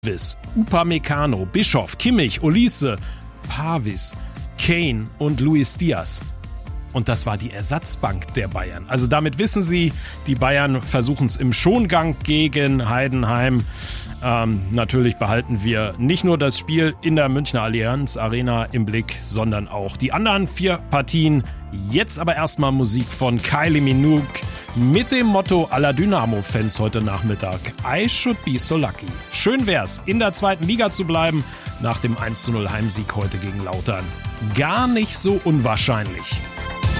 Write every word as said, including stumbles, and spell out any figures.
Davis, Upamecano, Bischoff, Kimmich, Olise, Pavis, Kane und Luis Diaz. Und das war die Ersatzbank der Bayern. Also damit wissen Sie, die Bayern versuchen es im Schongang gegen Heidenheim. Ähm, natürlich behalten wir nicht nur das Spiel in der Münchner Allianz Arena im Blick, sondern auch die anderen vier Partien. Jetzt aber erstmal Musik von Kylie Minogue mit dem Motto aller Dynamo-Fans heute Nachmittag: I should be so lucky. Schön wär's, in der zweiten Liga zu bleiben, nach dem eins zu null Heimsieg heute gegen Lautern. Gar nicht so unwahrscheinlich.